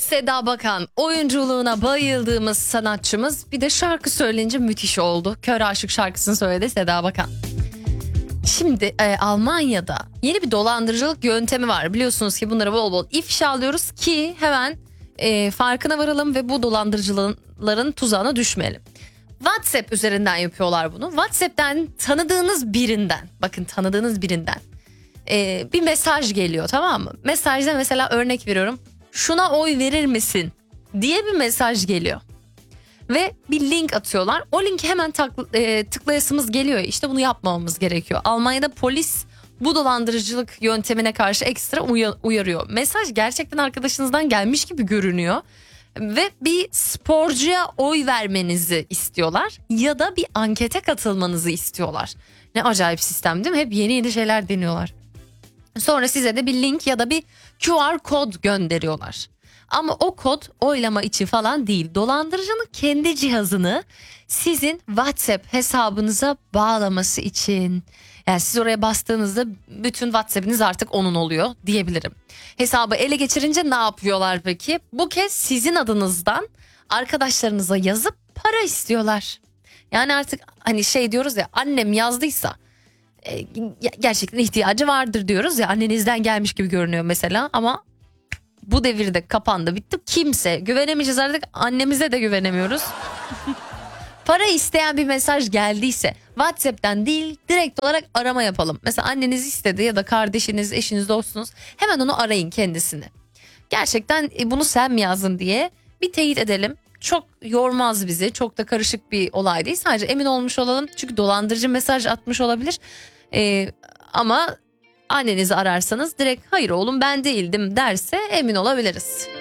Seda Bakan, oyunculuğuna bayıldığımız sanatçımız, bir de şarkı söyleyince müthiş oldu. Kör Aşık şarkısını söyledi Seda Bakan. Şimdi Almanya'da yeni bir dolandırıcılık yöntemi var. Biliyorsunuz ki bunları bol bol ifşa alıyoruz ki hemen farkına varalım ve bu dolandırıcıların tuzağına düşmeyelim. WhatsApp üzerinden yapıyorlar bunu. WhatsApp'ten tanıdığınız birinden, bakın tanıdığınız birinden bir mesaj geliyor, tamam mı? Mesajda mesela örnek veriyorum, şuna oy verir misin diye bir mesaj geliyor. Ve bir link atıyorlar. O linki hemen tıklayasımız geliyor. İşte bunu yapmamamız gerekiyor. Almanya'da polis bu dolandırıcılık yöntemine karşı ekstra uyarıyor. Mesaj gerçekten arkadaşınızdan gelmiş gibi görünüyor. Ve bir sporcuya oy vermenizi istiyorlar. Ya da bir ankete katılmanızı istiyorlar. Ne acayip sistem değil mi? Hep yeni yeni şeyler deniyorlar. Sonra size de bir link ya da bir QR kod gönderiyorlar. Ama o kod oylama için falan değil. Dolandırıcının kendi cihazını sizin WhatsApp hesabınıza bağlaması için. Yani siz oraya bastığınızda bütün WhatsApp'iniz artık onun oluyor diyebilirim. Hesabı ele geçirince ne yapıyorlar peki? Bu kez sizin adınızdan arkadaşlarınıza yazıp para istiyorlar. Yani artık hani şey diyoruz ya, annem yazdıysa gerçekten ihtiyacı vardır diyoruz ya, annenizden gelmiş gibi görünüyor mesela, ama bu devirde kapandı, bitti, kimse güvenemeyeceğiz artık, annemize de güvenemiyoruz. Para isteyen bir mesaj geldiyse WhatsApp'ten değil, direkt olarak arama yapalım. Mesela anneniz istedi ya da kardeşiniz, eşiniz, dostunuz, hemen onu arayın kendisini. Gerçekten bunu sen mi yazdın diye bir teyit edelim. Çok yormaz bizi, çok da karışık bir olay değil, sadece emin olmuş olalım. Çünkü dolandırıcı mesaj atmış olabilir ama annenizi ararsanız direkt hayır oğlum ben değildim derse emin olabiliriz.